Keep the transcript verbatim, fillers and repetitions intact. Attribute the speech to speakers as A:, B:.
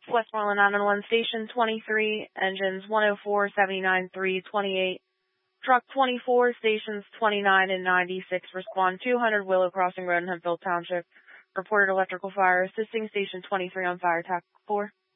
A: Westmoreland nine one one Station twenty-three, engines one oh four, seventy-nine, three, twenty-eight. Truck twenty-four, stations twenty-nine and ninety-six respond. two hundred Willow Crossing Road in Hempfield Township. Reported electrical fire. Assisting station twenty-three on fire. Tac four.